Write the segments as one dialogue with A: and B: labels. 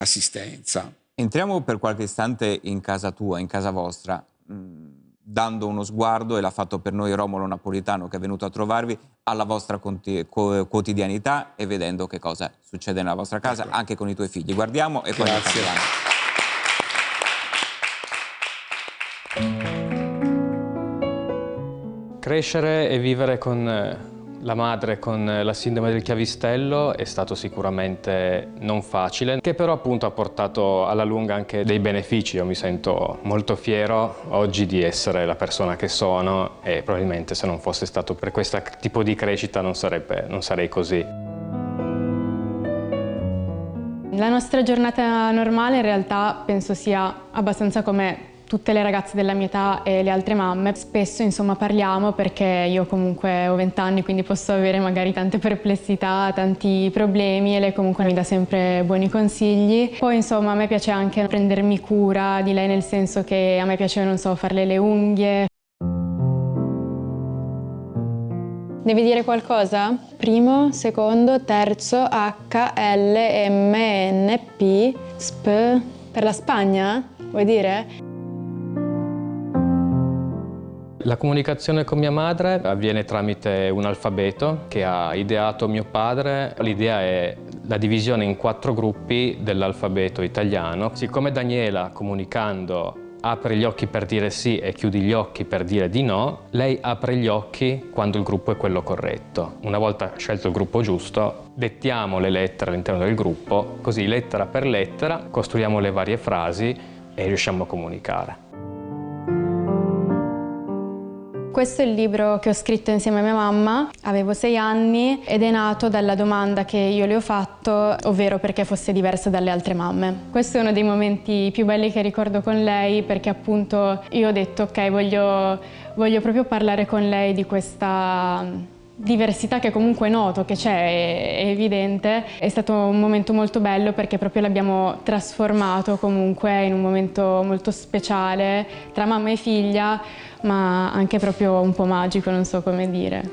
A: assistenza.
B: Entriamo per qualche istante in casa tua, in casa vostra, dando uno sguardo, e l'ha fatto per noi Romolo Napolitano che è venuto a trovarvi, alla vostra quotidianità e vedendo che cosa succede nella vostra casa,
A: Ecco.
B: anche con i tuoi figli. Guardiamo e poi ne
A: Grazie.
B: parliamo.
C: Crescere e vivere con la madre con la sindrome del chiavistello è stato sicuramente non facile, che però appunto ha portato alla lunga anche dei benefici. Io mi sento molto fiero oggi di essere la persona che sono e probabilmente se non fosse stato per questo tipo di crescita non sarei così.
D: La nostra giornata normale in realtà penso sia abbastanza come tutte le ragazze della mia età e le altre mamme. Spesso insomma parliamo perché io comunque ho 20 anni, quindi posso avere magari tante perplessità, tanti problemi e lei comunque mi dà sempre buoni consigli. Poi insomma a me piace anche prendermi cura di lei, nel senso che a me piace, non so, farle le unghie. Devi dire qualcosa? Primo, secondo, terzo, H, L, M, N, P, SP. Per la Spagna? Vuoi dire?
C: La comunicazione con mia madre avviene tramite un alfabeto che ha ideato mio padre. L'idea è la divisione in 4 gruppi dell'alfabeto italiano. Siccome Daniela, comunicando, apre gli occhi per dire sì e chiudi gli occhi per dire di no, lei apre gli occhi quando il gruppo è quello corretto. Una volta scelto il gruppo giusto, dettiamo le lettere all'interno del gruppo, così lettera per lettera costruiamo le varie frasi e riusciamo a comunicare.
D: Questo è il libro che ho scritto insieme a mia mamma, avevo 6 anni ed è nato dalla domanda che io le ho fatto, ovvero perché fosse diversa dalle altre mamme. Questo è uno dei momenti più belli che ricordo con lei, perché appunto io ho detto ok, voglio proprio parlare con lei di questa diversità che comunque noto che c'è, è evidente. È stato un momento molto bello perché proprio l'abbiamo trasformato comunque in un momento molto speciale tra mamma e figlia, ma anche proprio un po' magico, non so come dire.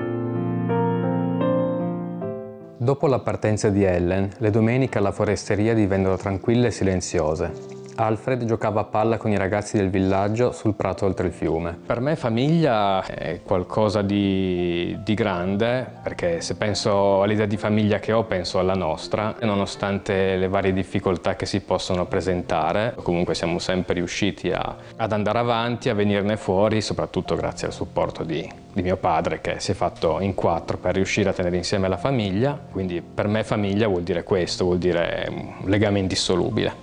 C: Dopo la partenza di Ellen, le domeniche alla foresteria divennero tranquille e silenziose. Alfred giocava a palla con i ragazzi del villaggio sul prato oltre il fiume. Per me famiglia è qualcosa di grande, perché se penso all'idea di famiglia che ho, penso alla nostra. E nonostante le varie difficoltà che si possono presentare, comunque siamo sempre riusciti ad andare avanti, a venirne fuori, soprattutto grazie al supporto di mio padre, che si è fatto in 4 per riuscire a tenere insieme la famiglia. Quindi per me famiglia vuol dire questo, vuol dire un legame indissolubile.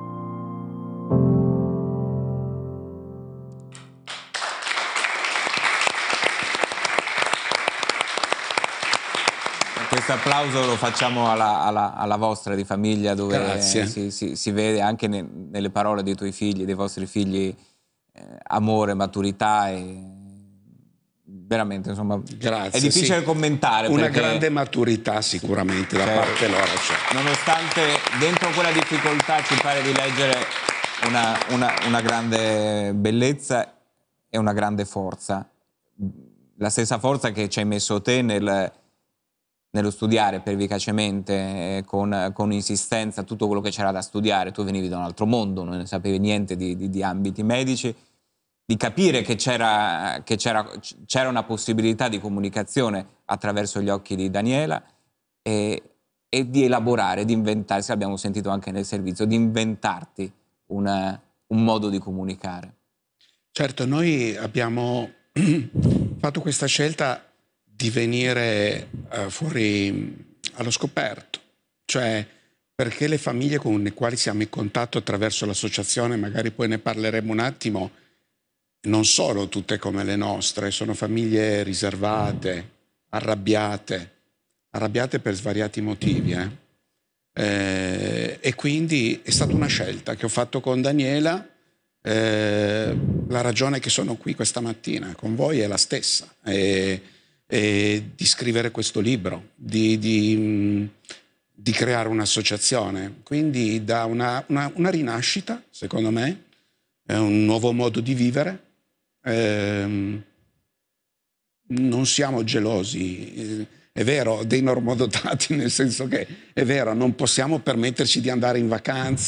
B: Questo applauso lo facciamo alla vostra di famiglia, dove si vede anche nelle parole dei tuoi figli, dei vostri figli, amore, maturità e veramente, insomma,
A: Grazie,
B: è difficile commentare.
A: Una
B: perché,
A: grande maturità sicuramente da parte loro.
B: Nonostante dentro quella difficoltà ci pare di leggere una grande bellezza e una grande forza. La stessa forza che ci hai messo te nello studiare pervicacemente, con insistenza, tutto quello che c'era da studiare. Tu venivi da un altro mondo, non ne sapevi niente di ambiti medici, di capire che c'era una possibilità di comunicazione attraverso gli occhi di Daniela e di elaborare, di inventarsi, l'abbiamo sentito anche nel servizio, di inventarti un modo di comunicare.
A: Certo, noi abbiamo fatto questa scelta di venire fuori allo scoperto, cioè perché le famiglie con le quali siamo in contatto attraverso l'associazione, magari poi ne parleremo un attimo, non sono tutte come le nostre, sono famiglie riservate, arrabbiate per svariati motivi. E quindi è stata una scelta che ho fatto con Daniela. La ragione che sono qui questa mattina con voi è la stessa, di scrivere questo libro, di creare un'associazione. Quindi da una rinascita, secondo me, è un nuovo modo di vivere. Non siamo gelosi, è vero, dei normodotati, nel senso che è vero, non possiamo permetterci di andare in vacanza